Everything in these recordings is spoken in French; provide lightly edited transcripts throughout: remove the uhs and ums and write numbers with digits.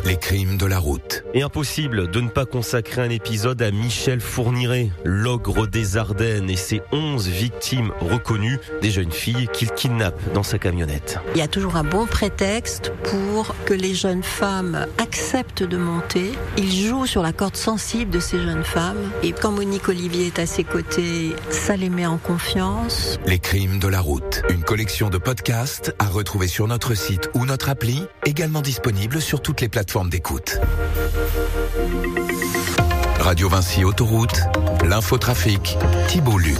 Les crimes de la route. Et impossible de ne pas consacrer un épisode à Michel Fourniret, l'ogre des Ardennes et ses 11 victimes reconnues, des jeunes filles qu'il kidnappe dans sa camionnette. Il y a toujours un bon prétexte pour que les jeunes femmes acceptent de monter. Il joue sur la corde sensible de ces jeunes femmes. Et quand Monique Olivier est à ses côtés, ça les met en confiance. Les crimes de la route. Une collection de podcasts à retrouver sur notre site ou notre appli, également disponible sur toutes les plateformes d'écoute. Radio Vinci Autoroute, l'infotrafic, Thibault Luc.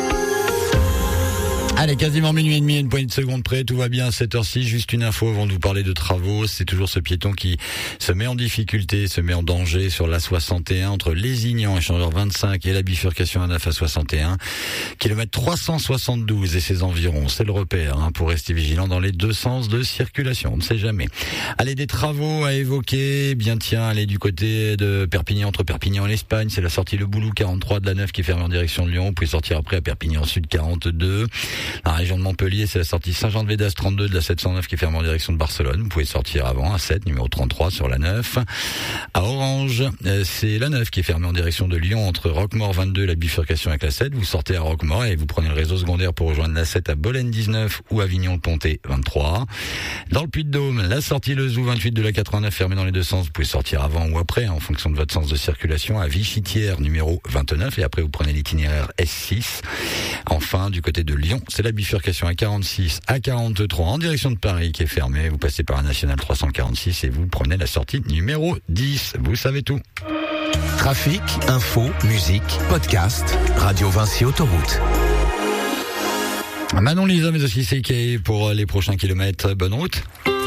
Allez, quasiment minuit et demi, une poignée de secondes près, tout va bien à 7h06, juste une info avant de vous parler de travaux, c'est toujours ce piéton qui se met en difficulté, se met en danger sur la 61 entre Lézignan, échangeur 25 et la bifurcation A9 à 61, kilomètre 372 et ses environs, c'est le repère, pour rester vigilant dans les deux sens de circulation, on ne sait jamais. Allez, des travaux à évoquer, allez du côté de Perpignan, entre Perpignan et l'Espagne, c'est la sortie Le Boulou 43 de la 9 qui est fermée en direction de Lyon, vous pouvez sortir après à Perpignan Sud 42. La région de Montpellier, c'est la sortie Saint-Jean-de-Védas 32 de la 709 qui est fermée en direction de Barcelone. Vous pouvez sortir avant à 7, numéro 33 sur la 9. À Orange, c'est la 9 qui est fermée en direction de Lyon entre Roquemort 22 et la bifurcation avec la 7. Vous sortez à Roquemort et vous prenez le réseau secondaire pour rejoindre la 7 à Bolène 19 ou Avignon-Pontet 23. Dans le Puy-de-Dôme, la sortie Le Zou 28 de la 89 fermée dans les deux sens. Vous pouvez sortir avant ou après en fonction de votre sens de circulation à Vichy-Thiers numéro 29 et après vous prenez l'itinéraire S6. Enfin, du côté de Lyon, c'est la bifurcation à 46 à 43 en direction de Paris qui est fermée. Vous passez par la nationale 346 et vous prenez la sortie numéro 10. Vous savez tout. Trafic, info, musique, podcast, Radio Vinci Autoroute. Manon Lisa, mais aussi CK pour les prochains kilomètres. Bonne route.